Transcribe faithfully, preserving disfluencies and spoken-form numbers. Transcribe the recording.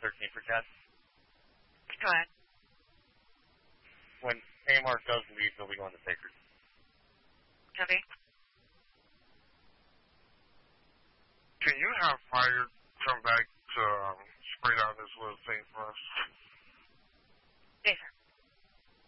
thirteen for Cat. Go ahead. When A M R does leave, they'll be going to Sacred. Copy. Can you have fire come back